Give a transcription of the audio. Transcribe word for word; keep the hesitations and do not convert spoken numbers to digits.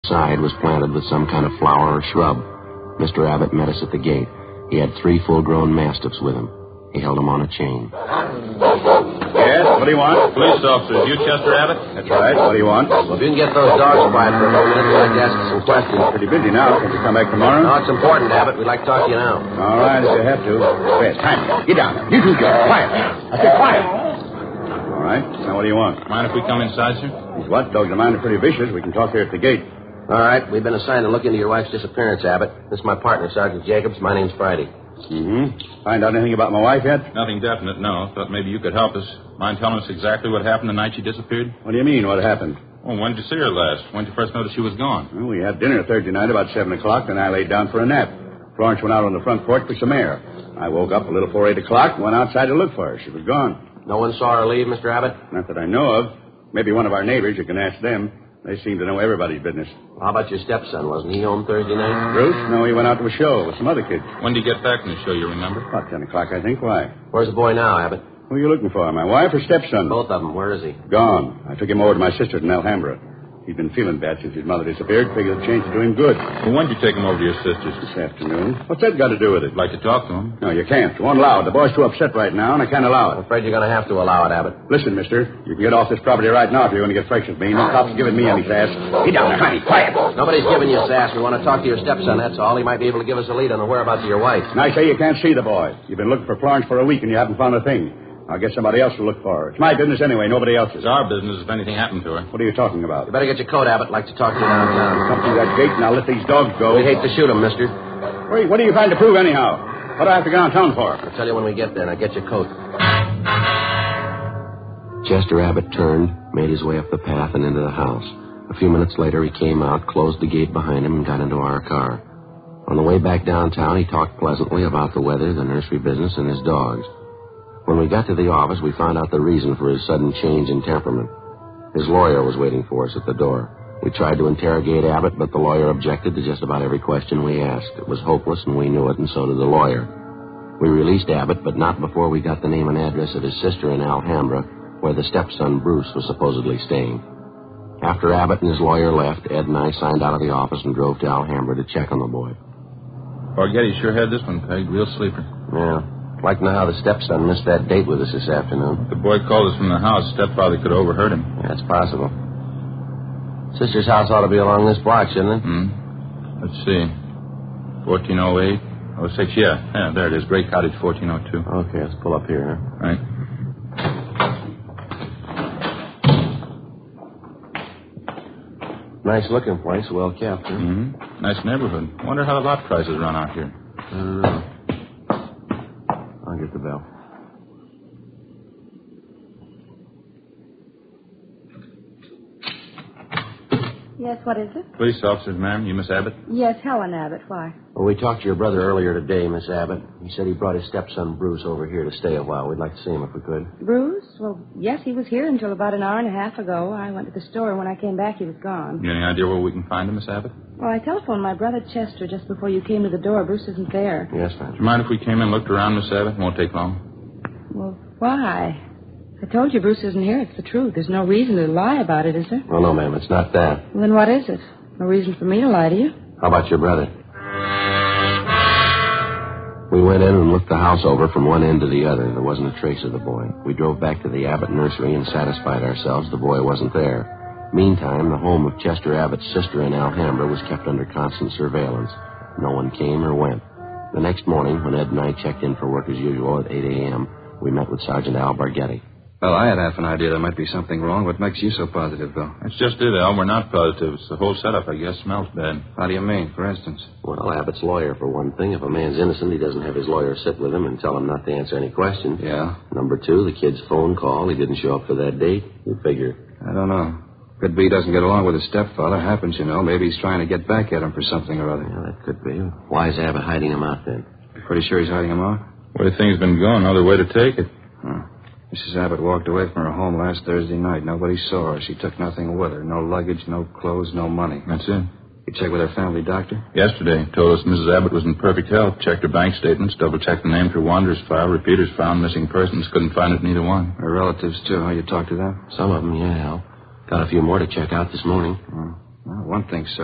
side was planted with some kind of flower or shrub. Mister Abbott met us at the gate. He had three full-grown mastiffs with him. He held them on a chain. Yes, what do you want? Police officers. You Chester Abbott? That's right. What do you want? Well, if you can get those dogs quiet for a moment, we'd like to ask you some questions. Pretty busy now. Can you come back tomorrow? No, it's important, Abbott. We'd like to talk to you now. All right, if you have to. Yes, time. Get down. You two go. Quiet. I said quiet. All right. Now, what do you want? Mind if we come inside, sir? These watchdogs of mine are pretty vicious. We can talk here at the gate. All right. We've been assigned to look into your wife's disappearance, Abbott. This is my partner, Sergeant Jacobs. My name's Friday. Mm-hmm. Find out anything about my wife yet? Nothing definite, no. Thought maybe you could help us. Mind telling us exactly what happened the night she disappeared? What do you mean, what happened? Well, when did you see her last? When did you first notice she was gone? Well, we had dinner Thursday night about seven o'clock, then I laid down for a nap. Florence went out on the front porch for some air. I woke up a little before eight o'clock and went outside to look for her. She was gone. No one saw her leave, Mister Abbott? Not that I know of. Maybe one of our neighbors. You can ask them. They seem to know everybody's business. How about your stepson? Wasn't he home Thursday night? Bruce? No, he went out to a show with some other kids. When did he get back from the show, you remember? About ten o'clock, I think. Why? Where's the boy now, Abbott? Who are you looking for, my wife or stepson? Both of them. Where is he? Gone. I took him over to my sister's in Alhambra. He'd been feeling bad since his mother disappeared. Figured the change would do him good. Well, when did you take him over to your sister's? This afternoon. What's that got to do with it? I'd like to talk to him. No, you can't. You won't allow it. The boy's too upset right now, and I can't allow I'm it. afraid you're going to have to allow it, Abbott. Listen, mister. You can get off this property right now if you're going to get fresh with me. No cops giving me any sass. Get down there, honey. Quiet. Nobody's giving you sass. We want to talk to your stepson, that's all. He might be able to give us a lead on the whereabouts of your wife. And I say you can't see the boy. You've been looking for Florence for a week, and you haven't found a thing. I'll get somebody else to look for her. It's my business anyway, nobody else's. It's our business if anything happened to her. What are you talking about? You better get your coat, Abbott. I'd like to talk to you downtown. Come through that gate, and I'll let these dogs go. We hate to shoot them, mister. Wait, what are you trying to prove, anyhow? What do I have to go downtown for? I'll tell you when we get there. Now get your coat. Chester Abbott turned, made his way up the path and into the house. A few minutes later, he came out, closed the gate behind him, and got into our car. On the way back downtown, he talked pleasantly about the weather, the nursery business, and his dogs. When we got to the office, we found out the reason for his sudden change in temperament. His lawyer was waiting for us at the door. We tried to interrogate Abbott, but the lawyer objected to just about every question we asked. It was hopeless, and we knew it, and so did the lawyer. We released Abbott, but not before we got the name and address of his sister in Alhambra, where the stepson, Bruce, was supposedly staying. After Abbott and his lawyer left, Ed and I signed out of the office and drove to Alhambra to check on the boy. Forget he sure had this one pegged. Real sleeper. Yeah. Like to know how the stepson missed that date with us this afternoon. The boy called us from the house. Stepfather could have overheard him. Yeah, it's possible. Sister's house ought to be along this block, shouldn't it? Hmm. Let's see. fourteen oh eight. oh six, yeah. Yeah, there it is. Great Cottage, fourteen oh two. Okay, let's pull up here, huh? Right. Nice looking place, well kept, huh? Mm-hmm. Nice neighborhood. Wonder how the lot prices run out here. I don't know. I'll get the bell. Yes, what is it? Police officers, ma'am. You Miss Abbott? Yes, Helen Abbott. Why? Well, we talked to your brother earlier today, Miss Abbott. He said he brought his stepson, Bruce, over here to stay a while. We'd like to see him if we could. Bruce? Well, yes, he was here until about an hour and a half ago. I went to the store, and when I came back, he was gone. You any idea where we can find him, Miss Abbott? Well, I telephoned my brother Chester just before you came to the door. Bruce isn't there. Yes, ma'am. Do you mind if we came in and looked around, Miss Abbott? It won't take long. Well, why? I told you Bruce isn't here. It's the truth. There's no reason to lie about it, is there? Oh, no, ma'am. It's not that. Well, then what is it? No reason for me to lie to you. How about your brother? We went in and looked the house over from one end to the other. There wasn't a trace of the boy. We drove back to the Abbott nursery and satisfied ourselves the boy wasn't there. Meantime, the home of Chester Abbott's sister in Alhambra was kept under constant surveillance. No one came or went. The next morning, when Ed and I checked in for work as usual at eight a.m., we met with Sergeant Al Bargetti. Well, I had half an idea there might be something wrong. What makes you so positive, Bill? That's just it, Al. We're not positive. It's the whole setup, I guess. Smells bad. How do you mean, for instance? Well, Abbott's lawyer, for one thing. If a man's innocent, he doesn't have his lawyer sit with him and tell him not to answer any questions. Yeah? Number two, the kid's phone call. He didn't show up for that date. You figure. I don't know. Could be he doesn't get along with his stepfather. Happens, you know. Maybe he's trying to get back at him for something or other. Yeah, that could be. Why is Abbott hiding him out then? Pretty sure he's hiding him out? Where things been going, no other way to take it. Huh. Missus Abbott walked away from her home last Thursday night. Nobody saw her. She took nothing with her. No luggage, no clothes, no money. That's it. You checked with her family doctor? Yesterday. Told us Missus Abbott was in perfect health. Checked her bank statements, double-checked the name through Wanderer's file. Repeaters found missing persons. Couldn't find it in either one. Her relatives, too. How you talked to them? Some of them, yeah, Al. Got a few more to check out this morning. Oh. Well, one thing, sir.